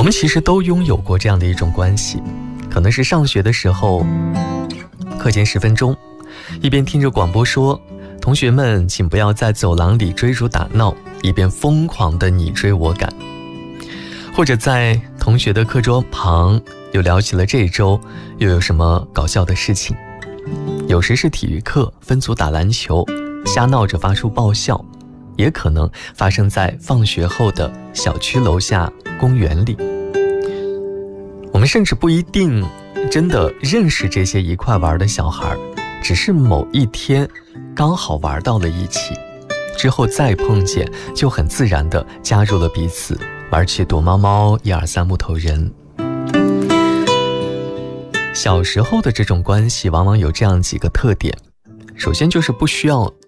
我们其实都拥有过这样的一种关系，可能是上学的时候，课间10分钟，一边听着广播说同学们请不要在走廊里追逐打闹，一边疯狂的你追我赶。或者在同学的课桌旁又聊起了这周又有什么搞笑的事情。有时是体育课分组打篮球，瞎闹着发出爆笑，也可能发生在放学后的小区楼下公园里。我们甚至不一定真的认识这些一块玩的小孩，只是某一天刚好玩到了一起，之后再碰见就很自然地加入了彼此，玩起躲猫猫、1、2、3木头人。小时候的这种关系往往有这样几个特点，首先就是不需要